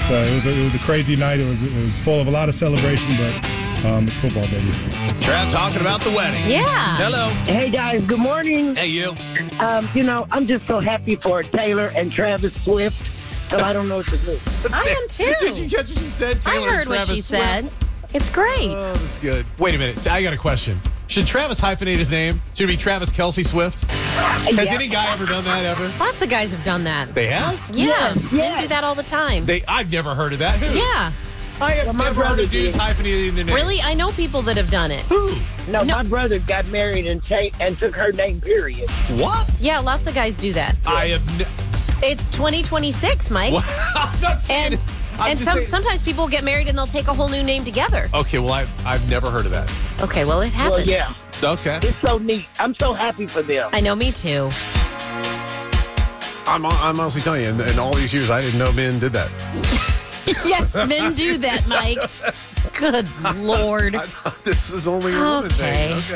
It was a crazy night. It was full of a lot of celebration, but it's football, baby. Trav talking about the wedding. Yeah. Hello. Hey, guys. Good morning. Hey, you. I'm just so happy for Taylor and Travis Swift, so I don't know what to do. I am too. Did you catch what she said? I Taylor heard and what Travis she Swift? said. It's great. Oh, that's good. Wait a minute. I got a question. Should Travis hyphenate his name? Should it be Travis Kelce Swift? Has any guy ever done that ever? Lots of guys have done that. They have? Yeah. Yeah. Men do that all the time. I've never heard of that. Who? Yeah. I have my never heard brother of dudes did. hyphenating their name. Really? I know people that have done it. Who? No, my brother got married and took her name, period. What? Yeah, lots of guys do that. I have It's 2026, Mike. I'm not saying And it. I'm and just saying- sometimes people get married and they'll take a whole new name together. Okay, well, I've never heard of that. Okay, well, it happens. Well, yeah. Okay. It's so neat. I'm so happy for them. I know, me too. I'm honestly telling you, in all these years, I didn't know men did that. Yes, men do that, Mike. Good Lord. I thought this was only a woman thing. Okay. Okay.